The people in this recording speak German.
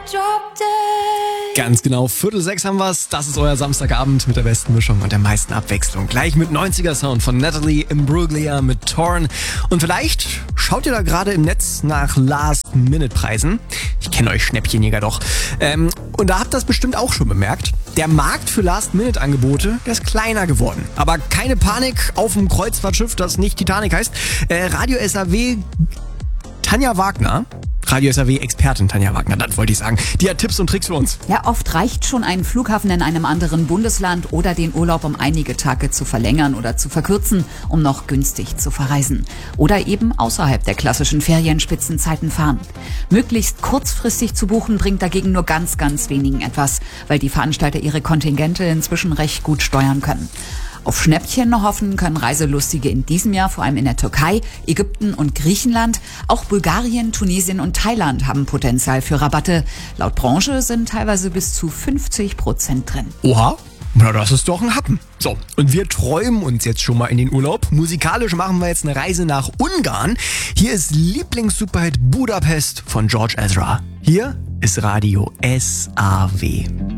Ganz genau, 5:45 haben wir's. Das ist euer Samstagabend mit der besten Mischung und der meisten Abwechslung. Gleich mit 90er-Sound von Natalie Imbruglia mit Torn. Und vielleicht schaut ihr da gerade im Netz nach Last-Minute-Preisen. Ich kenne euch Schnäppchenjäger doch. Und da habt ihr das bestimmt auch schon bemerkt. Der Markt für Last-Minute-Angebote, der ist kleiner geworden. Aber keine Panik auf dem Kreuzfahrtschiff, das nicht Titanic heißt. Radio SAW Tanja Wagner, Radio SAW-Expertin Tanja Wagner, das wollte ich sagen. Die hat Tipps und Tricks für uns. Ja, oft reicht schon ein Flughafen in einem anderen Bundesland oder den Urlaub um einige Tage zu verlängern oder zu verkürzen, um noch günstig zu verreisen. Oder eben außerhalb der klassischen Ferienspitzenzeiten fahren. Möglichst kurzfristig zu buchen bringt dagegen nur ganz, ganz wenigen etwas, weil die Veranstalter ihre Kontingente inzwischen recht gut steuern können. Auf Schnäppchen hoffen können Reiselustige in diesem Jahr vor allem in der Türkei, Ägypten und Griechenland. Auch Bulgarien, Tunesien und Thailand haben Potenzial für Rabatte. Laut Branche sind teilweise bis zu 50% drin. Oha, na das ist doch ein Happen. So, und wir träumen uns jetzt schon mal in den Urlaub. Musikalisch machen wir jetzt eine Reise nach Ungarn. Hier ist Lieblings-Superhit Budapest von George Ezra. Hier ist Radio SAW.